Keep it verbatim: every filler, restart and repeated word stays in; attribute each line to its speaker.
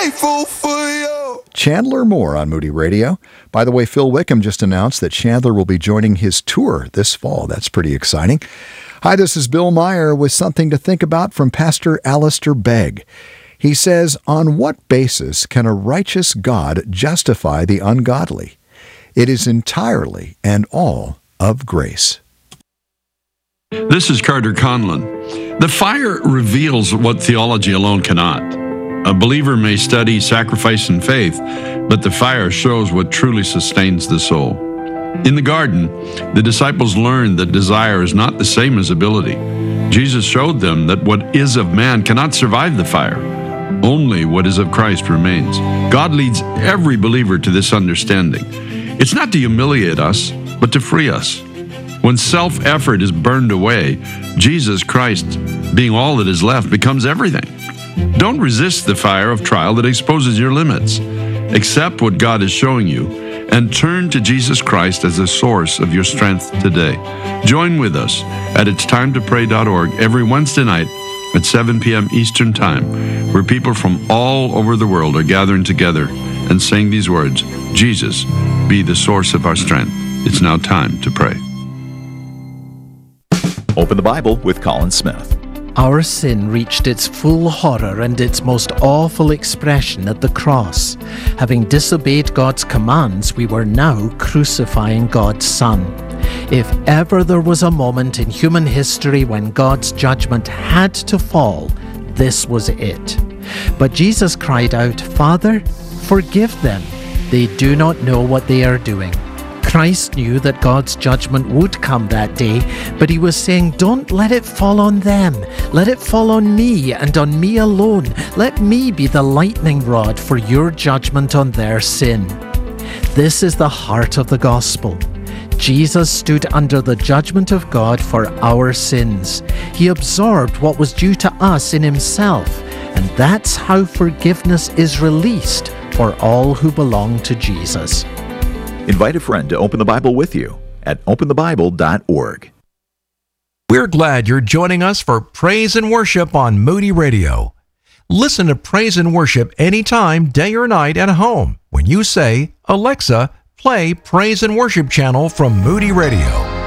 Speaker 1: grateful for you.
Speaker 2: Chandler Moore on Moody Radio. By the way, Phil Wickham just announced that Chandler will be joining his tour this fall. That's pretty exciting. Hi, this is Bill Meyer with something to think about from Pastor Alistair Begg. He says, on what basis can a righteous God justify the ungodly? It is entirely and all of grace.
Speaker 3: This is Carter Conlon. The fire reveals what theology alone cannot. A believer may study sacrifice and faith, but the fire shows what truly sustains the soul. In the garden, the disciples learned that desire is not the same as ability. Jesus showed them that what is of man cannot survive the fire. Only what is of Christ remains. God leads every believer to this understanding. It's not to humiliate us, but to free us. When self-effort is burned away, Jesus Christ, being all that is left, becomes everything. Don't resist the fire of trial that exposes your limits. Accept what God is showing you and turn to Jesus Christ as the source of your strength today. Join with us at its time to pray dot org every Wednesday night at seven p.m. Eastern Time, where people from all over the world are gathering together and saying these words, Jesus, be the source of our strength. It's now time to pray.
Speaker 4: Open the Bible with Colin Smith.
Speaker 5: Our sin reached its full horror and its most awful expression at the cross. Having disobeyed God's commands, we were now crucifying God's Son. If ever there was a moment in human history when God's judgment had to fall, this was it. But Jesus cried out, Father, forgive them. They do not know what they are doing. Christ knew that God's judgment would come that day, but he was saying, don't let it fall on them. Let it fall on me and on me alone. Let me be the lightning rod for your judgment on their sin. This is the heart of the gospel. Jesus stood under the judgment of God for our sins. He absorbed what was due to us in himself, and that's how forgiveness is released for all who belong to Jesus.
Speaker 4: Invite a friend to open the Bible with you at open the bible dot org.
Speaker 6: We're glad you're joining us for Praise and Worship on Moody Radio. Listen to Praise and Worship anytime, day or night, at home when you say, Alexa, play Praise and Worship channel from Moody Radio.